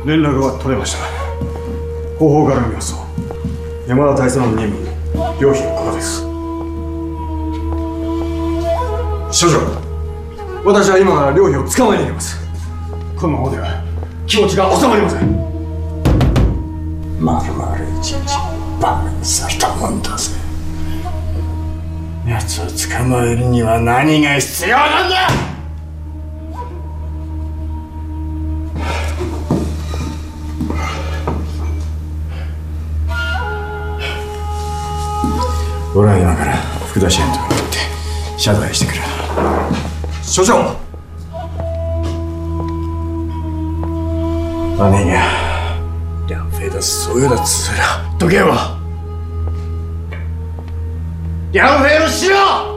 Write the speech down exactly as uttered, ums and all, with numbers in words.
連絡が取れました。方法から見ますと山田大佐の任務寮費ここです。所長、私は今から寮費を捕まえに行きます。このままでは気持ちが収まりません。 まるまる一日バカにされたもんだぜ。奴を捕まえるには何が必要なんだ。俺は今から福田支援とに行って謝罪してくる。 所長， 把那个梁飞的所有的资料都给我。梁飞的资料。